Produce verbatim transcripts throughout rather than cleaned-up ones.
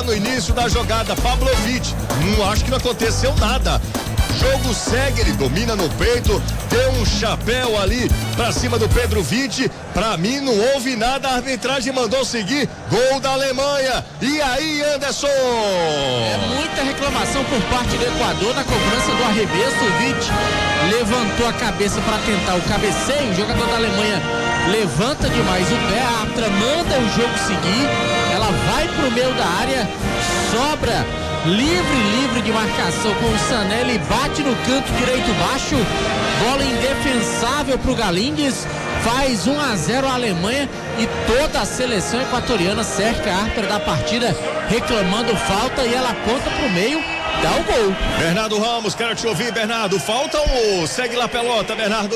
lá no início da jogada, Pavlovic, não acho que não aconteceu nada. Jogo segue, ele domina no peito, deu um chapéu ali pra cima do Petrovic. Pra mim não houve nada, a arbitragem mandou seguir, gol da Alemanha. E aí, Anderson? É muita reclamação por parte do Equador na cobrança do arremesso. O Vic levantou a cabeça para tentar o cabeceio, o jogador da Alemanha levanta demais o pé, a árbitra manda o jogo seguir, ela vai pro meio da área, sobra livre, livre de marcação com o Sané, ele bate no canto direito baixo, bola indefensável pro Galindes, faz um a zero a Alemanha e toda a seleção equatoriana cerca a árbitra da partida reclamando falta e ela aponta pro meio, dá o gol. Bernardo Ramos, quero te ouvir, Bernardo, falta ou segue lá a pelota, Bernardo?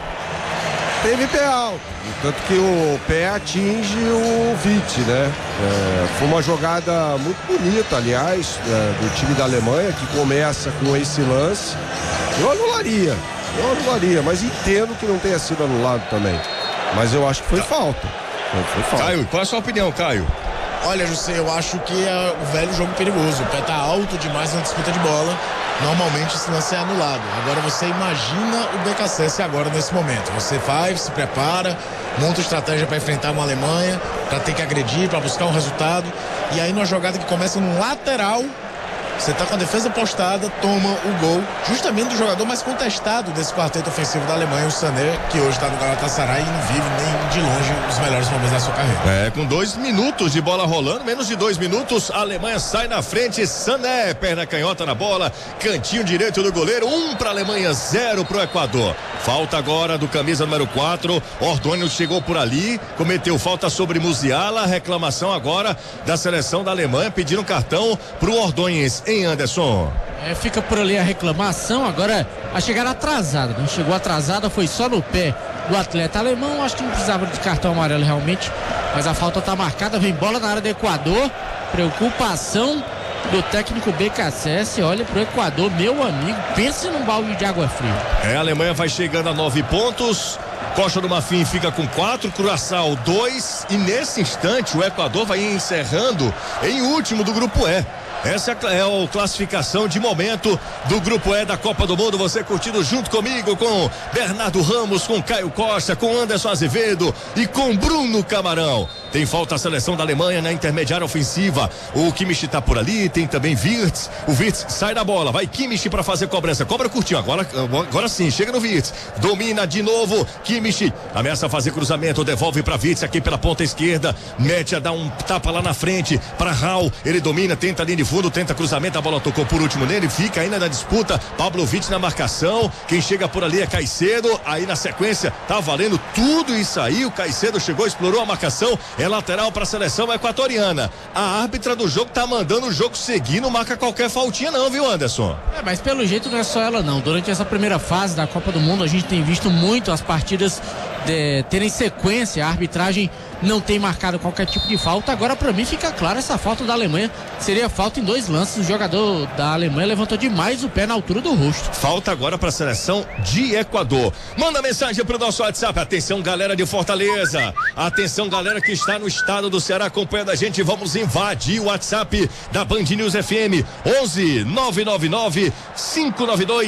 Teve pé alto, tanto que o pé atinge o Vic, né? É, foi uma jogada muito bonita, aliás, é, do time da Alemanha, que começa com esse lance. Eu anularia, eu anularia, mas entendo que não tenha sido anulado também. Mas eu acho que foi falta. Foi, foi falta. Caio, qual é a sua opinião, Caio? Olha, José, eu acho que é o velho jogo perigoso. O pé tá alto demais na disputa de bola. Normalmente esse lance é anulado. Agora você imagina o B K S S agora nesse momento. Você vai, se prepara, monta estratégia para enfrentar uma Alemanha, para ter que agredir, para buscar um resultado. E aí numa jogada que começa num lateral, você tá com a defesa postada, toma o gol, justamente do jogador mais contestado desse quarteto ofensivo da Alemanha, o Sané, que hoje tá no Galatasaray e não vive nem de longe os melhores momentos da sua carreira. É, com dois minutos de bola rolando, menos de dois minutos, a Alemanha sai na frente, Sané, perna canhota na bola, cantinho direito do goleiro, um pra Alemanha, zero pro Equador. Falta agora do camisa número quatro, Ordônio chegou por ali, cometeu falta sobre Musiala, reclamação agora da seleção da Alemanha, pedindo cartão pro Ordôñez. Em Anderson. É, fica por ali a reclamação, agora a chegada atrasada, não chegou atrasada, foi só no pé do atleta alemão, acho que não precisava de cartão amarelo realmente, mas a falta tá marcada, vem bola na área do Equador, preocupação do técnico B K S S, olha pro Equador, meu amigo, pense num balde de água fria. É, a Alemanha vai chegando a nove pontos, Costa do Marfim fica com quatro, Curaçao dois, e nesse instante o Equador vai encerrando em último do grupo E. Essa é a classificação de momento do Grupo E da Copa do Mundo. Você curtindo junto comigo com Bernardo Ramos, com Caio Costa, com Anderson Azevedo e com Bruno Camarão. Tem falta a seleção da Alemanha na intermediária ofensiva. O Kimmich tá por ali, tem também Wirtz. O Wirtz sai da bola, vai Kimmich para fazer cobrança. Cobra curtinho, agora, agora sim, chega no Wirtz. Domina de novo, Kimmich ameaça fazer cruzamento, devolve para Wirtz aqui pela ponta esquerda. Mete a dar um tapa lá na frente para Raul. Ele domina, tenta a linha de fundo, tenta cruzamento, a bola tocou por último nele, fica ainda na disputa. Pavlovic na marcação. Quem chega por ali é Caicedo. Aí na sequência tá valendo tudo isso aí. O Caicedo chegou, explorou a marcação. É lateral para a seleção equatoriana. A árbitra do jogo tá mandando o jogo seguir, não marca qualquer faltinha não, viu, Anderson? É, mas pelo jeito não é só ela não. Durante essa primeira fase da Copa do Mundo a gente tem visto muito as partidas de, terem sequência, a arbitragem não tem marcado qualquer tipo de falta. Agora para mim fica claro, essa falta da Alemanha seria falta em dois lances. O jogador da Alemanha levantou demais o pé na altura do rosto. Falta agora para a seleção de Equador. Manda mensagem pro nosso WhatsApp. Atenção, galera de Fortaleza. Atenção, galera que está no estado do Ceará acompanhando a gente. Vamos invadir o WhatsApp da Band News F M. onze nove nove nove cinco nove dois